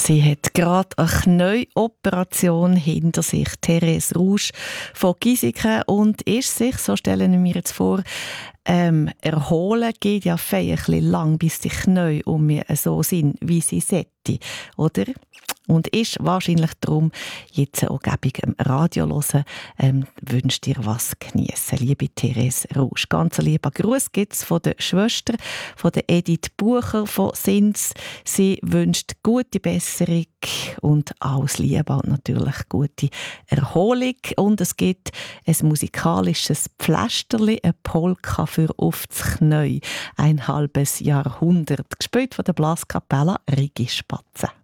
Sie hat gerade eine Knäuoperation hinter sich, Therese Rausch von Gieseke, und ist sich, so stellen wir mir jetzt vor, erholen geht ja ein bisschen lang, bis die Knie um mir so sind, wie sie sollten, oder? Und ist wahrscheinlich darum jetzt auch gäbig am Radio hören, wünscht dir was geniessen, liebe Therese Rausch. Ganz lieber Gruß gibt es von der Schwester, von der Edith Bucher von Sins. Sie wünscht gute Besserung und alles Liebe und natürlich gute Erholung. Und es gibt ein musikalisches Pflästerli, eine Polka für «Auf das Knie», ein halbes Jahrhundert, gespielt von der Blaskapelle Rigi Spatze.